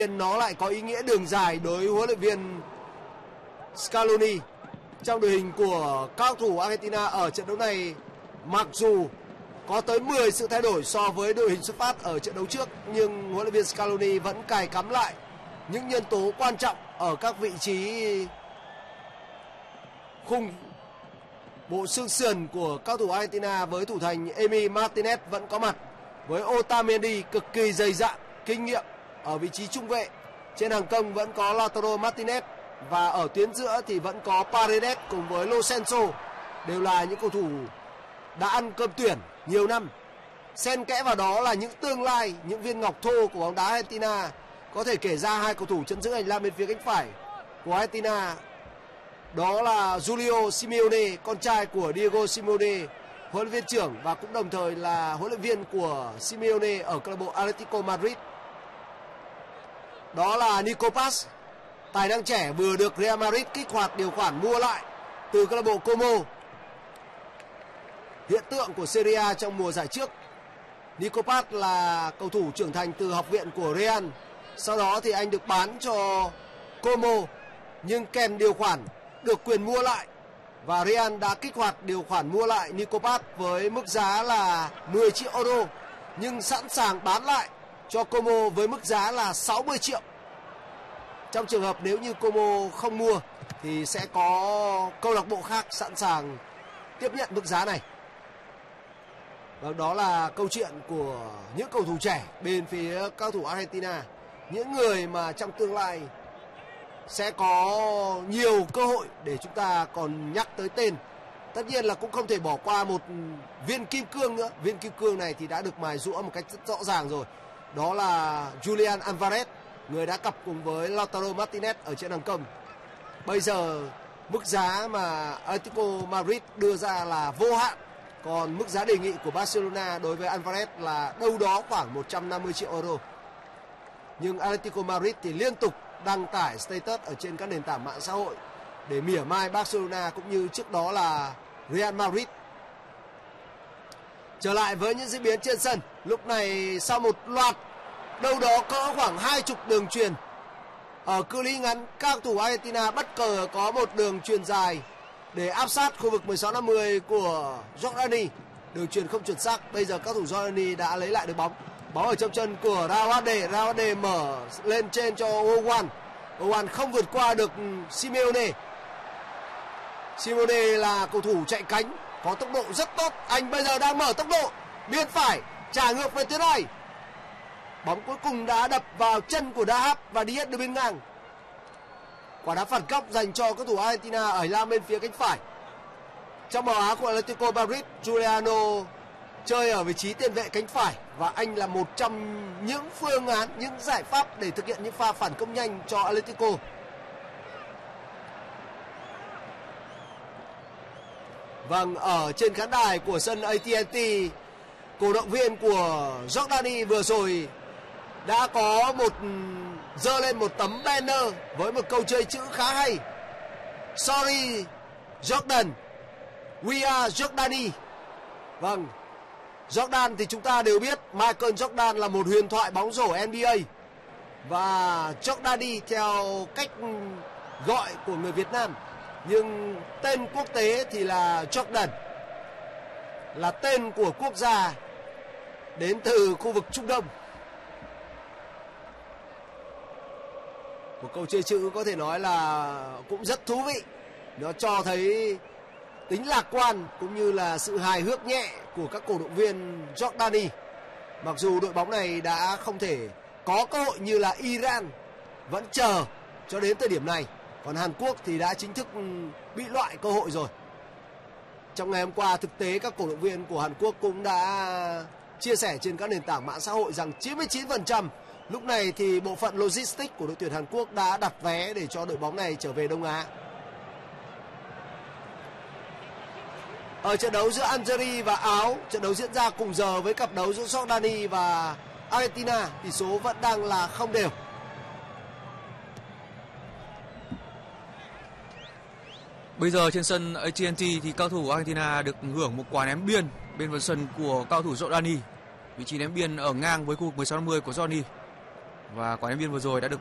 Nó lại có ý nghĩa đường dài đối với huấn luyện viên Scaloni. Trong đội hình của các cầu thủ Argentina ở trận đấu này, mặc dù có tới 10 sự thay đổi so với đội hình xuất phát ở trận đấu trước, nhưng huấn luyện viên Scaloni vẫn cài cắm lại những nhân tố quan trọng ở các vị trí khung bộ xương sườn của các cầu thủ Argentina, với thủ thành Emi Martinez vẫn có mặt, với Otamendi cực kỳ dày dạn, kinh nghiệm ở vị trí trung vệ. Trên hàng công vẫn có Lautaro Martinez, và ở tuyến giữa thì vẫn có Paredes cùng với Lo Celso, đều là những cầu thủ đã ăn cơm tuyển nhiều năm. Xen kẽ vào đó là những tương lai, những viên ngọc thô của bóng đá Argentina. Có thể kể ra hai cầu thủ chân giữ hành lang bên phía cánh phải của Argentina, đó là Julio Simeone, con trai của Diego Simeone, huấn luyện viên trưởng và cũng đồng thời là huấn luyện viên của Simeone ở câu lạc bộ Atletico Madrid. Đó là Nico Paz, tài năng trẻ vừa được Real Madrid kích hoạt điều khoản mua lại từ câu lạc bộ Como. Hiện tượng của Serie A trong mùa giải trước. Nico Paz là cầu thủ trưởng thành từ học viện của Real. Sau đó thì anh được bán cho Como, nhưng kèm điều khoản được quyền mua lại, và Real đã kích hoạt điều khoản mua lại Nico Paz với mức giá là 10 triệu euro, nhưng sẵn sàng bán lại cho Como với mức giá là 60 triệu. Trong trường hợp nếu như Como không mua thì sẽ có câu lạc bộ khác sẵn sàng tiếp nhận mức giá này. Và đó là câu chuyện của những cầu thủ trẻ bên phía cao thủ Argentina, những người mà trong tương lai sẽ có nhiều cơ hội để chúng ta còn nhắc tới tên. Tất nhiên là cũng không thể bỏ qua một viên kim cương nữa. Viên kim cương này thì đã được mài giũa một cách rất rõ ràng rồi. Đó là Julian Alvarez, người đã cặp cùng với Lautaro Martinez ở trên hàng công. Bây giờ mức giá mà Atletico Madrid đưa ra là vô hạn, còn mức giá đề nghị của Barcelona đối với Alvarez là đâu đó khoảng 150 triệu euro. Nhưng Atletico Madrid thì liên tục đăng tải status ở trên các nền tảng mạng xã hội để mỉa mai Barcelona cũng như trước đó là Real Madrid. Trở lại với những diễn biến trên sân, lúc này sau một loạt đâu đó cỡ khoảng 20 đường chuyền ở cự ly ngắn, các cầu thủ Argentina bất ngờ có một đường chuyền dài để áp sát khu vực 16-50 của Jordani. Đường chuyền không chuẩn xác. Bây giờ các thủ Jordani đã lấy lại được bóng. Bóng ở trong chân của Rawade mở lên trên cho Owan. Owan không vượt qua được Simeone. Simeone là cầu thủ chạy cánh có tốc độ rất tốt. Anh bây giờ đang mở tốc độ biên phải, trả ngược về tuyến này. Bóng cuối cùng đã đập vào chân của Dahab và đi hết đường biên ngang. Quả đá phản góc dành cho các thủ Argentina ở lang bên phía cánh phải. Trong màu áo của Atletico Madrid, Juliano chơi ở vị trí tiền vệ cánh phải, và anh là một trong những phương án, những giải pháp để thực hiện những pha phản công nhanh cho Atletico. Vâng, ở trên khán đài của sân AT&T, cổ động viên của Jordani vừa rồi đã có giơ lên một tấm banner với một câu chơi chữ khá hay: Sorry Jordan, we are Jordani. Vâng, Jordan thì chúng ta đều biết Michael Jordan là một huyền thoại bóng rổ NBA, và Jordani theo cách gọi của người Việt Nam, nhưng tên quốc tế thì là Jordan, là tên của quốc gia đến từ khu vực Trung Đông. Một câu chơi chữ có thể nói là cũng rất thú vị. Nó cho thấy tính lạc quan cũng như là sự hài hước nhẹ của các cổ động viên Jordani. Mặc dù đội bóng này đã không thể có cơ hội như là Iran vẫn chờ cho đến thời điểm này, còn Hàn Quốc thì đã chính thức bị loại cơ hội rồi. Trong ngày hôm qua, thực tế các cổ động viên của Hàn Quốc cũng đã chia sẻ trên các nền tảng mạng xã hội rằng 99% lúc này thì bộ phận logistics của đội tuyển Hàn Quốc đã đặt vé để cho đội bóng này trở về Đông Á. Ở trận đấu giữa Algeria và Áo, trận đấu diễn ra cùng giờ với cặp đấu giữa Jordani và Argentina, tỷ số vẫn đang là không đều. Bây giờ trên sân AT&T thì cao thủ Argentina được hưởng một quả ném biên bên phần sân của cao thủ Jordani. Vị trí ném biên ở ngang với khu vực 16-50 của Jordani. Và quả ném biên vừa rồi đã được